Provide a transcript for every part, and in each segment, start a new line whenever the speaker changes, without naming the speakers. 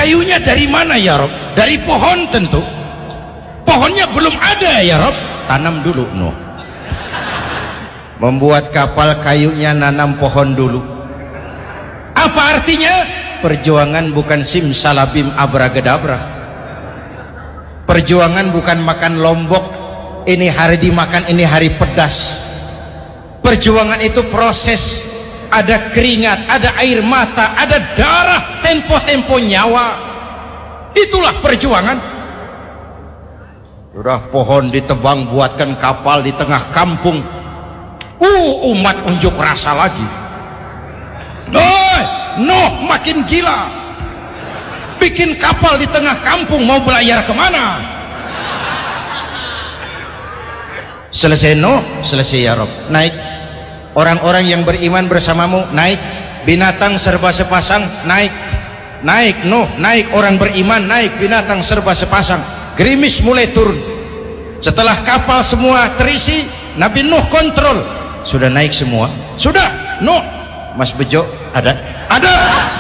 Kayunya dari mana ya Rob? Dari pohon tentu. Pohonnya belum ada ya Rob. Tanam dulu Nuh. Membuat kapal kayunya nanam pohon dulu. Apa artinya? Perjuangan bukan simsalabim abragedabra. Perjuangan bukan makan lombok, ini hari dimakan, ini hari pedas. Perjuangan itu proses. Ada keringat, ada air mata, ada darah, tempo-tempo nyawa. Itulah perjuangan. Sudah pohon ditebang, buatkan kapal di tengah kampung. Umat unjuk rasa lagi. Nuh makin gila. Bikin kapal di tengah kampung, mau belayar kemana? Selesai Nuh, selesai ya Rob. Naik. Orang-orang yang beriman bersamamu, naik. Binatang serba sepasang, naik. Naik Nuh, naik. Orang beriman, naik. Binatang serba sepasang. Gerimis mulai turun. Setelah kapal semua terisi, Nabi Nuh kontrol. Sudah naik semua? Sudah. Nuh, Mas Bejo ada? Ada.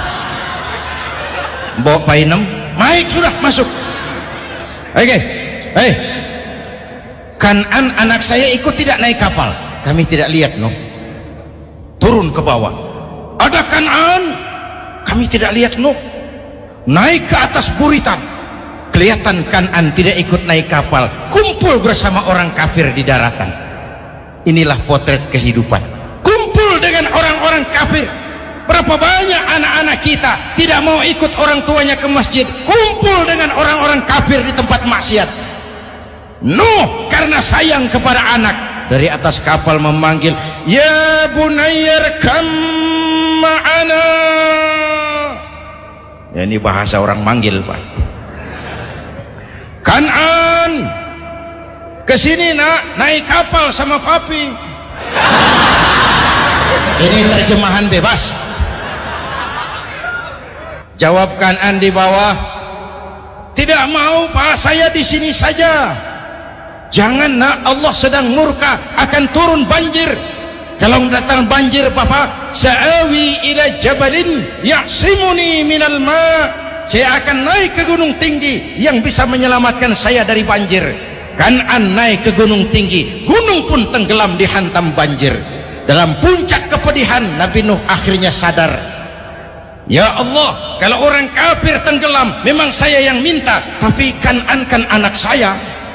Mbok Painem, naik sudah, masuk. Oke. Hei, Kan'an anak saya ikut tidak naik kapal. Kami tidak lihat Nuh. Turun ke bawah. Ada Kan'an. Kami tidak lihat Nuh. Naik ke atas buritan. Kelihatan Kan'an tidak ikut naik kapal. Kumpul bersama orang kafir di daratan. Inilah potret kehidupan. Kumpul dengan orang-orang kafir. Berapa banyak anak-anak kita tidak mau ikut orang tuanya ke masjid. Kumpul dengan orang-orang kafir di tempat maksiat. Nuh karena sayang kepada anak, dari atas kapal memanggil, ya bunayyarkam ma'ana. Ya, ini bahasa orang manggil Pak. Kan'an, kesini nak, naik kapal sama papi. Ini terjemahan bebas. Jawab Kan'an di bawah, tidak mau Pak, saya di sini saja. Jangan nak, Allah sedang murka, akan turun banjir. Kalau datang banjir Bapak, sa'awi ila jabalin ya'simuni minal ma'. Saya akan naik ke gunung tinggi yang bisa menyelamatkan saya dari banjir. Kan'an naik ke gunung tinggi, gunung pun tenggelam dihantam banjir. Dalam puncak kepedihan, Nabi Nuh akhirnya sadar, ya Allah, kalau orang kafir tenggelam memang saya yang minta, tapi Kan'an kan anak saya.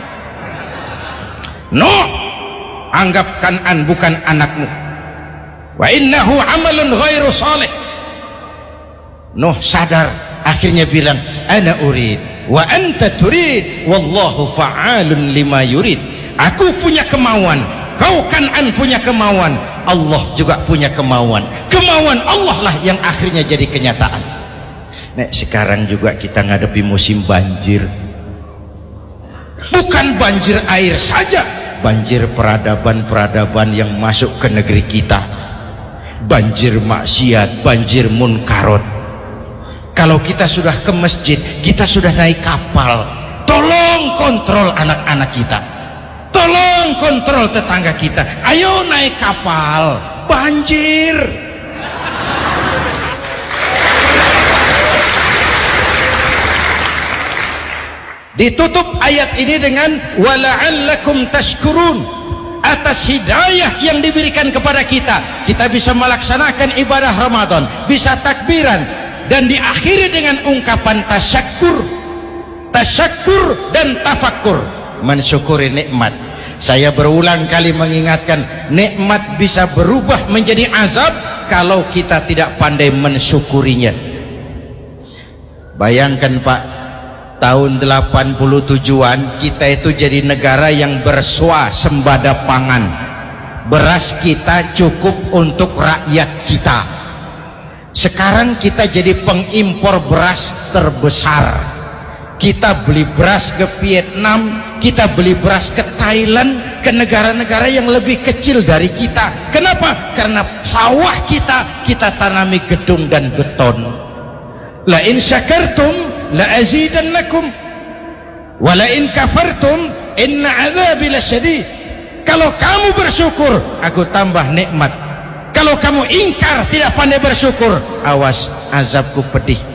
Nuh, anggap Kan'an bukan anakmu. Wa innahu amalun ghairu salih. Nuh sadar, akhirnya bilang, ana urid wa anta turid wallahu fa'alun lima yurid. Aku punya kemauan, kau Kan'an punya kemauan, Allah juga punya kemauan. Kemauan Allah lah yang akhirnya jadi kenyataan. Nek sekarang juga kita ngadepi musim banjir. Bukan banjir air saja, banjir peradaban-peradaban yang masuk ke negeri kita. Banjir maksiat, banjir munkarot. Kalau kita sudah ke masjid, kita sudah naik kapal, tolong kontrol anak-anak kita, tolong kontrol tetangga kita. Ayo naik kapal, banjir. Ditutup ayat ini dengan wala'allakum tashkurun. Atas hidayah yang diberikan kepada kita, kita bisa melaksanakan ibadah Ramadan, bisa takbiran, dan diakhiri dengan ungkapan tasyakkur. Tasyakkur dan tafakkur, mensyukuri nikmat. Saya berulang kali mengingatkan, nikmat bisa berubah menjadi azab kalau kita tidak pandai mensyukurinya. Bayangkan Pak, tahun 87-an kita itu jadi negara yang berswasembada pangan. Beras kita cukup untuk rakyat kita. Sekarang kita jadi pengimpor beras terbesar. Kita beli beras ke Vietnam, kita beli beras ke Thailand, ke negara-negara yang lebih kecil dari kita. Kenapa? Karena sawah kita tanami gedung dan beton. La in syakartum la azidannakum wa la in kafartum inna adzabi lasyadid. Kalau kamu bersyukur, aku tambah nikmat. Kalau kamu ingkar, tidak pandai bersyukur, awas azabku pedih.